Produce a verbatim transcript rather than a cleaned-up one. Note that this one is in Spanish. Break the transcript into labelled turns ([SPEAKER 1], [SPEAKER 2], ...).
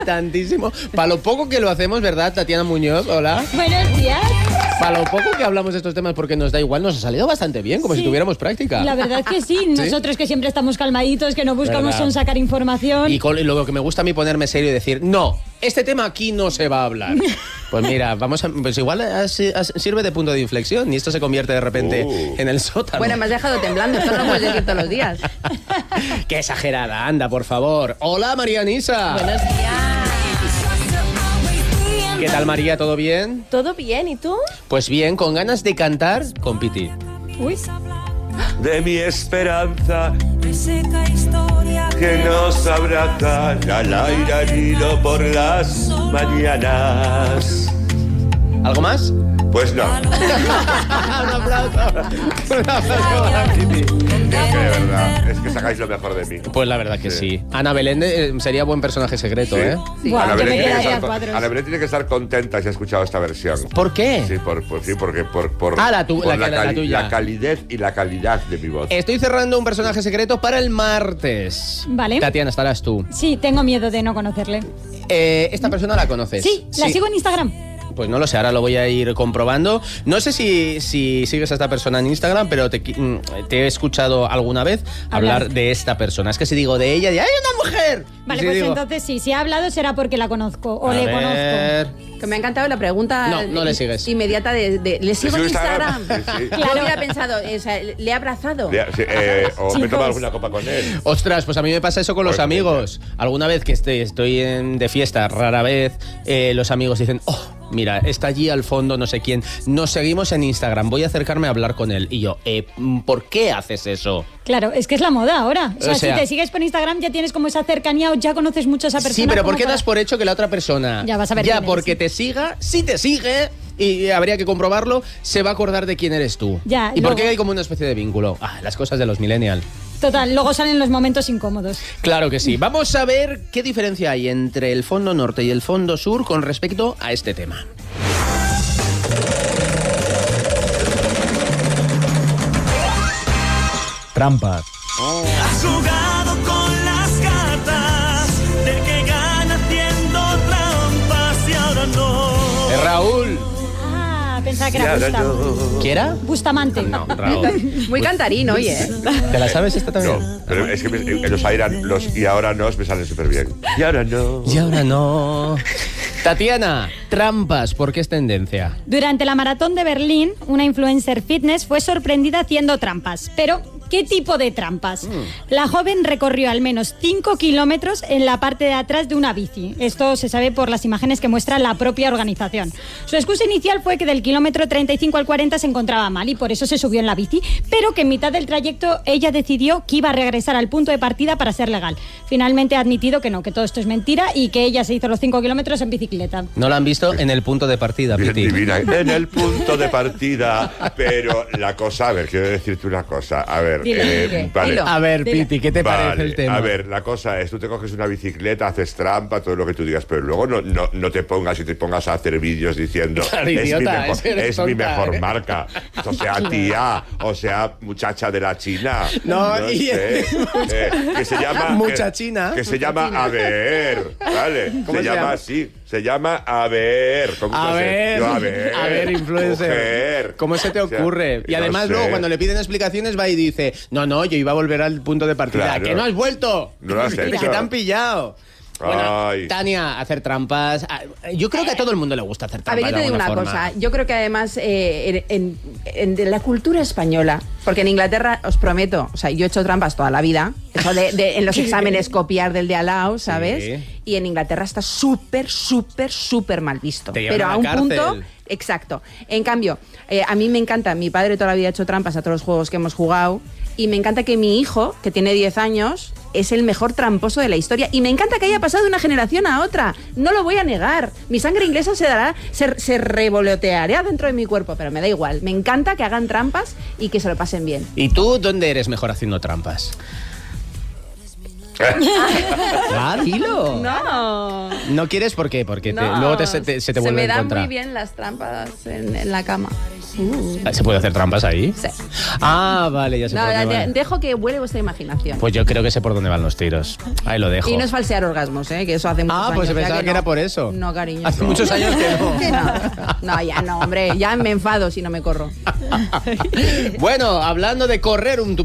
[SPEAKER 1] Tantísimo. Para lo poco que lo hacemos, ¿verdad, Tatiana Muñoz? Hola.
[SPEAKER 2] Buenos días.
[SPEAKER 1] Para lo poco que hablamos de estos temas, porque nos da igual, nos ha salido bastante bien, como sí. si tuviéramos práctica.
[SPEAKER 2] La verdad es que sí. Nosotros ¿Sí? que siempre estamos calmaditos, que no buscamos son sacar información.
[SPEAKER 1] Y, con, y lo que me gusta a mí ponerme serio y decir, no, este tema aquí no se va a hablar. Pues mira, vamos a, pues igual así, así, sirve de punto de inflexión y esto se convierte de repente uh. en el sótano.
[SPEAKER 3] Bueno, me has dejado temblando, esto no puedes decir todos los días.
[SPEAKER 1] Qué exagerada, anda, por favor. Hola, María Nisa.
[SPEAKER 3] Buenos días.
[SPEAKER 1] ¿Qué tal, María? ¿Todo bien?
[SPEAKER 3] Todo bien, ¿y tú?
[SPEAKER 1] Pues bien, con ganas de cantar con Piti.
[SPEAKER 3] Uy.
[SPEAKER 4] De mi esperanza que nos abraza al aire al hilo por las mañanas.
[SPEAKER 1] ¿Algo más?
[SPEAKER 4] Pues no.
[SPEAKER 1] Un aplauso. Un aplauso para Piti.
[SPEAKER 4] Es que de verdad, es que sacáis lo mejor de mí.
[SPEAKER 1] Pues la verdad que sí. sí. Ana Belén eh, sería buen personaje secreto,
[SPEAKER 4] sí.
[SPEAKER 1] ¿eh?
[SPEAKER 3] Sí. Wow,
[SPEAKER 4] Ana, Belén tiene estar, Ana Belén tiene que estar contenta si ha escuchado esta versión.
[SPEAKER 1] ¿Por qué?
[SPEAKER 4] Sí, por, por, sí porque por, por,
[SPEAKER 1] ah, la, tu,
[SPEAKER 4] por
[SPEAKER 1] la,
[SPEAKER 4] la,
[SPEAKER 1] la,
[SPEAKER 4] cali
[SPEAKER 1] la tuya.
[SPEAKER 4] La calidez y la calidad de mi voz.
[SPEAKER 1] Estoy cerrando un personaje secreto para el martes.
[SPEAKER 2] Vale.
[SPEAKER 1] Tatiana, estarás tú.
[SPEAKER 2] Sí, tengo miedo de no conocerle.
[SPEAKER 1] Eh, ¿Esta persona la conoces?
[SPEAKER 2] Sí, la sí. sigo en Instagram.
[SPEAKER 1] Pues no lo sé, ahora lo voy a ir comprobando. No sé si, si sigues a esta persona en Instagram, pero te, te he escuchado alguna vez hablar, hablar de esta persona. Es que si digo de ella, de ¡ay, una mujer!
[SPEAKER 2] Vale,
[SPEAKER 1] si
[SPEAKER 2] pues
[SPEAKER 1] digo,
[SPEAKER 2] entonces sí, si ha hablado será porque la conozco o
[SPEAKER 1] a
[SPEAKER 2] le
[SPEAKER 1] ver...
[SPEAKER 2] conozco.
[SPEAKER 3] Que me ha encantado la pregunta.
[SPEAKER 1] No, no le sigues.
[SPEAKER 3] Inmediata de, de ¿le sigo en Instagram?
[SPEAKER 4] Sí, sí.
[SPEAKER 3] Claro. Yo hubiera pensado, o sea, ¿le he abrazado?
[SPEAKER 4] Le, sí, eh, o me he tomado alguna copa con él.
[SPEAKER 1] Ostras, pues a mí me pasa eso con los pues, amigos. Alguna vez que estoy, estoy en, de fiesta, rara vez, eh, los amigos dicen, oh, mira, está allí al fondo no sé quién, nos seguimos en Instagram, voy a acercarme a hablar con él. Y yo, eh, ¿por qué haces eso?
[SPEAKER 2] Claro, es que es la moda ahora. O sea, o sea, si te sigues por Instagram ya tienes como esa cercanía o ya conoces mucho a esa persona.
[SPEAKER 1] Sí, pero ¿por qué
[SPEAKER 2] para...
[SPEAKER 1] das por hecho que la otra persona,
[SPEAKER 2] ya, vas a ver
[SPEAKER 1] ya
[SPEAKER 2] quién
[SPEAKER 1] porque
[SPEAKER 2] eres,
[SPEAKER 1] te siga, si te sigue, y habría que comprobarlo, se va a acordar de quién eres tú?
[SPEAKER 2] Ya,
[SPEAKER 1] ¿Y
[SPEAKER 2] luego...
[SPEAKER 1] por qué hay como una especie de vínculo? Ah, las cosas de los millennials.
[SPEAKER 2] Total, luego salen los momentos incómodos.
[SPEAKER 1] Claro que sí. Vamos a ver qué diferencia hay entre el fondo norte y el fondo sur con respecto a este tema.
[SPEAKER 5] Trampas.
[SPEAKER 1] Oh.
[SPEAKER 6] Has jugado con las cartas de que gana haciendo trampas y ahora no.
[SPEAKER 1] Es Raúl.
[SPEAKER 2] Ah, pensaba que era Bustamante.
[SPEAKER 4] No.
[SPEAKER 1] ¿Quién era?
[SPEAKER 2] Bustamante.
[SPEAKER 1] No, Raúl.
[SPEAKER 3] Muy cantarín hoy, ¿eh?
[SPEAKER 1] ¿Te la sabes esta también?
[SPEAKER 4] No, pero es que me, los, airan, los y ahora no me salen súper bien. Y ahora no.
[SPEAKER 1] Y ahora no. Tatiana, trampas, ¿por qué es tendencia?
[SPEAKER 2] Durante la maratón de Berlín, una influencer fitness fue sorprendida haciendo trampas, pero ¿qué tipo de trampas? Mm. La joven recorrió al menos cinco kilómetros en la parte de atrás de una bici. Esto se sabe por las imágenes que muestra la propia organización. Su excusa inicial fue que del kilómetro treinta y cinco al cuarenta se encontraba mal y por eso se subió en la bici, pero que en mitad del trayecto ella decidió que iba a regresar al punto de partida para ser legal. Finalmente ha admitido que no, que todo esto es mentira y que ella se hizo los cinco kilómetros en bicicleta.
[SPEAKER 1] No la han visto en el punto de partida,
[SPEAKER 4] Bien
[SPEAKER 1] Piti.
[SPEAKER 4] divina, en el punto de partida. Pero la cosa, a ver, quiero decirte una cosa. A ver,
[SPEAKER 3] Dile,
[SPEAKER 4] eh, vale.
[SPEAKER 1] A ver, Piti, ¿qué te
[SPEAKER 4] vale,
[SPEAKER 1] parece el tema?
[SPEAKER 4] A ver, la cosa es, tú te coges una bicicleta, haces trampa, todo lo que tú digas, pero luego no, no, no te pongas y te pongas a hacer vídeos diciendo
[SPEAKER 1] claro,
[SPEAKER 4] es,
[SPEAKER 1] idiota,
[SPEAKER 4] mi mejor,
[SPEAKER 1] es,
[SPEAKER 4] es
[SPEAKER 1] tonta,
[SPEAKER 4] mi mejor
[SPEAKER 1] ¿eh?
[SPEAKER 4] marca. O sea, tía, o sea, muchacha de la China.
[SPEAKER 1] No,
[SPEAKER 4] no
[SPEAKER 1] y
[SPEAKER 4] sé, eh, que se llama...
[SPEAKER 1] Muchachina.
[SPEAKER 4] Que, que se llama A ver, ¿vale?
[SPEAKER 1] ¿Cómo
[SPEAKER 4] se,
[SPEAKER 1] se
[SPEAKER 4] llama
[SPEAKER 1] llama?
[SPEAKER 4] así. Se llama A ver. ¿Cómo
[SPEAKER 1] A ver,
[SPEAKER 4] Yo, a ver.
[SPEAKER 1] a ver, influencer.
[SPEAKER 4] Mujer.
[SPEAKER 1] ¿Cómo se te ocurre?
[SPEAKER 4] O sea,
[SPEAKER 1] y además
[SPEAKER 4] no
[SPEAKER 1] luego
[SPEAKER 4] sé.
[SPEAKER 1] cuando le piden explicaciones va y dice, no, no, yo iba a volver al punto de partida.
[SPEAKER 4] Claro.
[SPEAKER 1] ¡Que no has vuelto!
[SPEAKER 4] No lo has
[SPEAKER 1] Que
[SPEAKER 4] hecho.
[SPEAKER 1] te han pillado. Bueno,
[SPEAKER 4] Ay.
[SPEAKER 1] Tania, hacer trampas. Yo creo que a todo el mundo le gusta hacer
[SPEAKER 3] A
[SPEAKER 1] trampas.
[SPEAKER 3] ver, yo te digo una
[SPEAKER 1] forma.
[SPEAKER 3] cosa. Yo creo que además eh, en, en, en la cultura española, porque en Inglaterra, os prometo, o sea, yo he hecho trampas toda la vida. Eso de, de en los exámenes copiar del de al lado, ¿sabes?
[SPEAKER 1] Sí.
[SPEAKER 3] Y en Inglaterra está súper, súper, súper mal visto.
[SPEAKER 1] Te llevan
[SPEAKER 3] Pero
[SPEAKER 1] a
[SPEAKER 3] a
[SPEAKER 1] la
[SPEAKER 3] un
[SPEAKER 1] cárcel.
[SPEAKER 3] punto... Exacto. En cambio, eh, a mí me encanta, mi padre toda la vida ha hecho trampas a todos los juegos que hemos jugado y me encanta que mi hijo, que tiene diez años, es el mejor tramposo de la historia y me encanta que haya pasado de una generación a otra. No lo voy a negar. Mi sangre inglesa se dará, se, se revoloteará dentro de mi cuerpo, pero me da igual. Me encanta que hagan trampas y que se lo pasen bien.
[SPEAKER 1] ¿Y tú dónde eres mejor haciendo trampas? Ah, dilo.
[SPEAKER 3] No.
[SPEAKER 1] ¿No quieres por qué? Porque te-
[SPEAKER 3] No.
[SPEAKER 1] luego te- se te, se te vuelve a
[SPEAKER 3] me dan
[SPEAKER 1] encontrar.
[SPEAKER 3] muy bien las trampas en, en la cama.
[SPEAKER 1] ¿Se puede hacer trampas ahí?
[SPEAKER 3] Sí.
[SPEAKER 1] Ah, vale, ya sé
[SPEAKER 3] No,
[SPEAKER 1] por dónde
[SPEAKER 3] de-
[SPEAKER 1] va.
[SPEAKER 3] dejo que vuele vuestra imaginación.
[SPEAKER 1] Pues yo creo que sé por dónde van los tiros. Ahí lo dejo.
[SPEAKER 3] Y no es falsear orgasmos, ¿eh? Que eso hace muchos
[SPEAKER 1] Ah,
[SPEAKER 3] años.
[SPEAKER 1] pues
[SPEAKER 3] ya
[SPEAKER 1] pensaba que,
[SPEAKER 3] no.
[SPEAKER 1] era por eso.
[SPEAKER 3] No, cariño.
[SPEAKER 1] Hace muchos años que no.
[SPEAKER 3] Que no. No, ya no, hombre. Ya me enfado si no me corro.
[SPEAKER 1] Bueno, hablando de correr un